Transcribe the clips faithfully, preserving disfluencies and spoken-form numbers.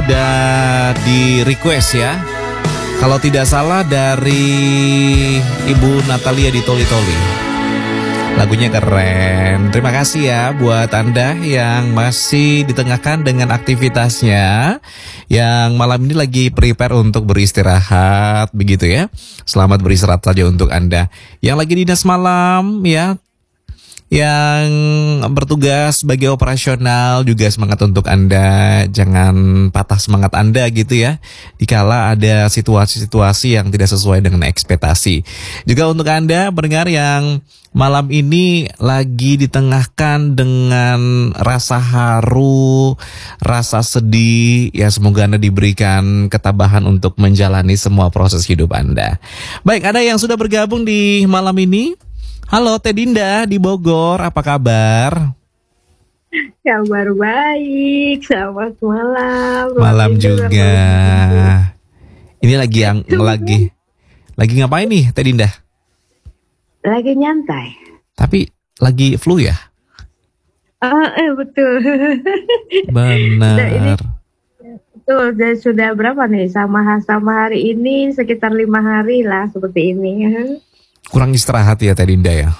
sudah di request ya. Kalau tidak salah dari Ibu Natalia di Toli Toli. Lagunya keren. Terima kasih ya buat Anda yang masih ditengahkan dengan aktivitasnya, yang malam ini lagi prepare untuk beristirahat, begitu ya. Selamat beristirahat saja untuk Anda. Yang lagi dinas malam ya, yang bertugas sebagai operasional juga semangat untuk Anda. Jangan patah semangat Anda gitu ya, dikala ada situasi-situasi yang tidak sesuai dengan ekspektasi. Juga untuk Anda pendengar yang malam ini lagi ditengahkan dengan rasa haru, rasa sedih, ya semoga Anda diberikan ketabahan untuk menjalani semua proses hidup Anda. Baik, ada yang sudah bergabung di malam ini. Halo Teh Dinda di Bogor, apa kabar? Kabar baik, selamat malam. Malam juga. juga. Ini lagi yang lagi lagi ngapain nih Teh Dinda? Lagi nyantai. Tapi lagi flu ya? Ah, eh, betul. Benar. Nah, ini, betul, dan sudah berapa nih sama sama hari ini sekitar lima hari lah seperti ini. Kurang istirahat ya Teh Dinda ya?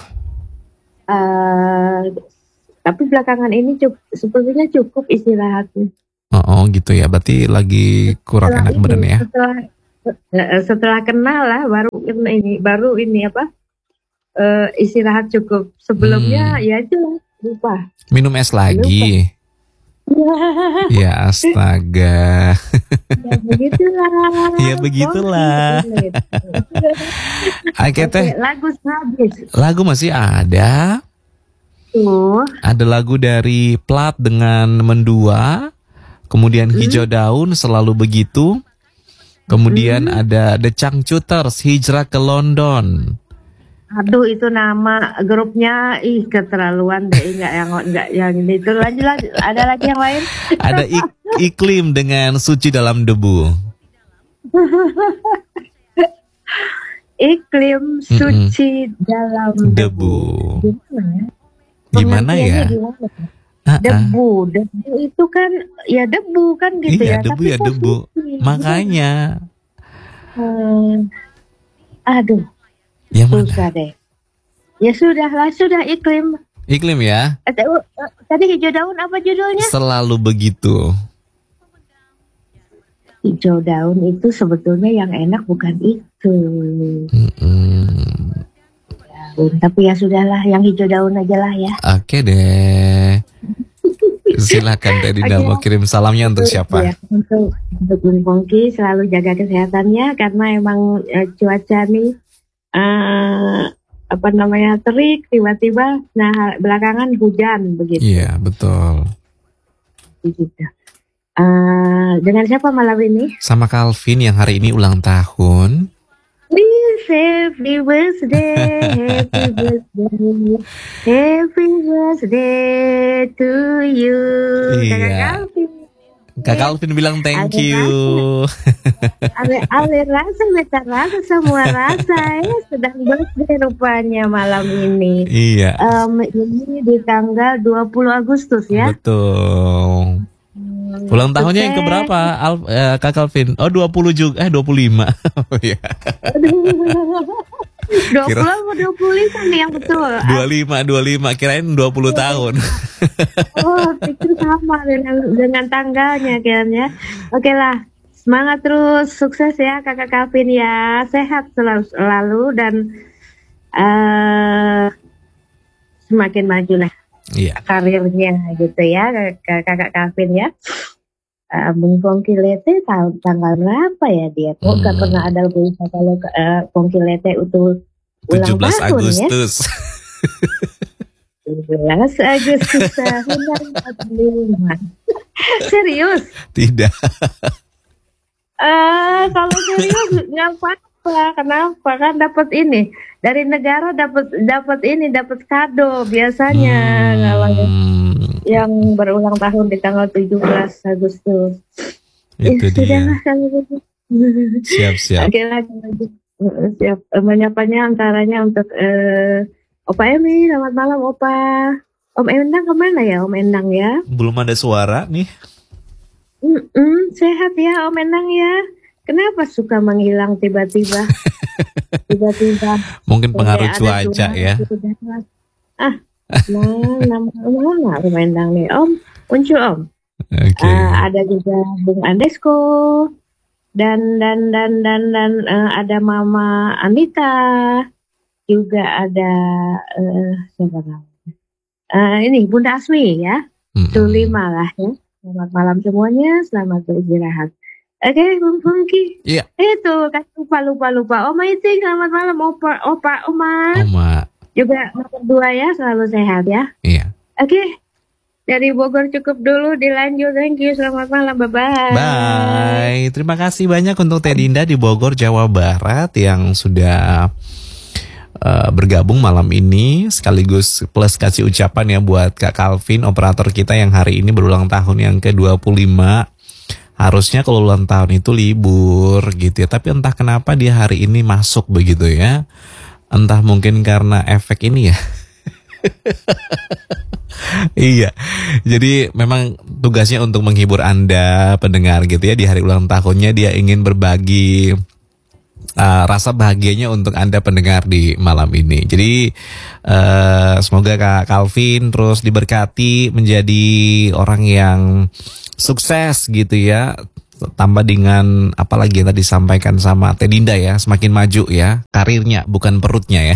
Uh, tapi belakangan ini cukup, sepertinya cukup istirahatnya. Oh, oh gitu ya, berarti lagi kurang setelah enak ini, badan ya? Setelah, setelah kenal lah, baru ini, baru ini apa? Uh, istirahat cukup. Sebelumnya hmm. ya itu lupa. Minum es lagi? Lupa. Ya astaga. Ya begitulah. Ya begitulah. Oke Teh. Lagu habis. Lagu masih ada. Tuh. Ada lagu dari Plat dengan Mendua. Kemudian Hijau hmm. Daun Selalu Begitu. Kemudian hmm. ada The Changcuters Hijrah ke London. Aduh, itu nama grupnya ih keterlaluan deh, enggak yang enggak yang ini. Itu lanjut, lanjut. Ada lagi yang lain? Ada ik Iklim dengan Suci Dalam Debu. Iklim Suci mm-mm. Dalam Debu. Debu. Gimana ya? Gimana ya? Debu, debu itu kan ya debu kan gitu iya, ya. Debu tapi ya debu. Makanya. Hmm, aduh. Yang susah deh. Ya sudahlah, sudah Iklim. Iklim ya. Eh, tadi Hijau Daun apa judulnya? Selalu Begitu. Hijau Daun itu sebetulnya yang enak bukan itu. Mm-mm. Daun, tapi ya sudahlah, yang Hijau Daun aja lah ya. Oke deh. Silakan Teh Dinda mau kirim salamnya untuk siapa? Ya, untuk untuk Bung Pongki selalu jaga kesehatannya karena emang eh, cuaca nih Uh, apa namanya terik tiba-tiba, nah belakangan hujan begitu. Iya betul. Begitu. Uh, dengan siapa malam ini? Sama Calvin yang hari ini ulang tahun. Please, happy birthday, happy birthday, happy birthday to you. Iya. Kakak Calvin. Kak Calvin bilang thank ada you. Alir rasa, meter rasa, semua rasa ya sedang birthday rupanya malam ini. Iya. Um, ini di tanggal dua puluh Agustus ya. Betul. Hmm, ulang tahunnya yang keberapa Al, eh, Kak Calvin? Oh dua puluh juga, eh dua puluh lima. Oh iya. dua puluh atau dua puluh lima nih yang betul. dua puluh lima, dua puluh lima, kirain dua puluh tahun. Oh, pikir sama dengan, dengan tanggalnya kayaknya. Oke lah, semangat terus, sukses ya Kakak Calvin ya, sehat selalu, selalu dan uh, semakin maju lah yeah. karirnya gitu ya Kakak Calvin ya. Uh, Bung Pongki Lete tahu tanggal berapa ya dia? Kok nggak hmm. pernah ada berita kalau uh, Pongki Lete itu tujuh belas Agustus. tujuh belas Agustus tahun empat puluh lima. Serius? Tidak. Uh, kalau serius nggak apa-apa. Kenapa? Kan dapat ini dari negara, dapat dapat ini dapat kado biasanya hmm. kalau yang berulang tahun di tanggal tujuh belas Agustus. Itu eh, dia. Siap-siap. Oke lagi siap. Menyapanya antaranya untuk uh, Opa Emi, selamat malam Opa. Om Endang kemana ya Om Endang ya? Belum ada suara nih. Mm-mm, sehat ya Om Endang ya. Kenapa suka menghilang tiba-tiba? Tiba-tiba. Mungkin pengaruh Kayak ada cuaca suara ya. gitu dah. Ah, nah, nama mana Om Endang nih Om? Uncu Om. Oke. Ah, ada juga Bung Andesko dan dan dan dan dan eh, ada Mama Anita, juga ada eh, siapa namanya? Eh, ini Bunda Asmi ya. Mm-mm. Itu lima lah ya. Selamat malam semuanya, selamat beristirahat. Oke, Bung Fungki. Iya. Itu kan lupa lupa lupa. Oma Iting, selamat malam. Opa, Opa, Oma. Oma. Juga nomor dua ya, selalu sehat ya. Iya. Oke. Dari Bogor cukup dulu, dilanjut. Thank you, selamat malam. Bye-bye. Bye. Terima kasih banyak untuk Teh Dinda di Bogor, Jawa Barat yang sudah uh, bergabung malam ini. Sekaligus plus kasih ucapan ya buat Kak Calvin, operator kita yang hari ini berulang tahun yang ke dua puluh lima. Harusnya kalau ulang tahun itu libur gitu ya. Tapi entah kenapa dia hari ini masuk begitu ya. Entah mungkin karena efek ini ya. Iya, jadi memang tugasnya untuk menghibur Anda pendengar gitu ya. Di hari ulang tahunnya dia ingin berbagi uh, rasa bahagianya untuk Anda pendengar di malam ini. Jadi uh, semoga Kak Calvin terus diberkati menjadi orang yang sukses gitu ya. Tambah dengan apalagi yang tadi disampaikan sama Teh Dinda ya, semakin maju ya karirnya, bukan perutnya ya.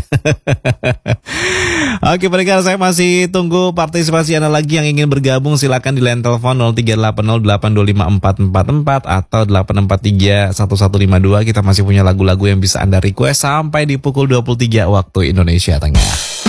Oke pendengar, saya masih tunggu partisipasi Anda lagi yang ingin bergabung. Silakan di line telepon nol tiga delapan nol delapan dua lima empat empat empat atau delapan empat tiga satu satu lima dua. Kita masih punya lagu-lagu yang bisa Anda request sampai di pukul dua puluh tiga waktu Indonesia Tengah.